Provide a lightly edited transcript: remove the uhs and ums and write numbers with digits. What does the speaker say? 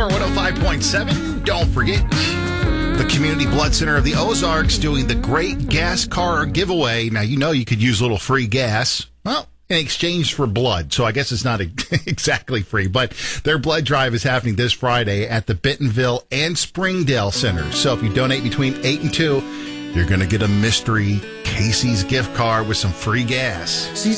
Power 105.7. Don't forget, the Community Blood Center of the Ozarks doing the Great Gas Car Giveaway. Now, you know you could use a little free gas. Well, in exchange for blood. So I guess it's not exactly free, but their blood drive is happening this Friday at the Bentonville and Springdale Centers. So if you donate between 8 and 2, you're going to get a mystery Casey's gift card with some free gas.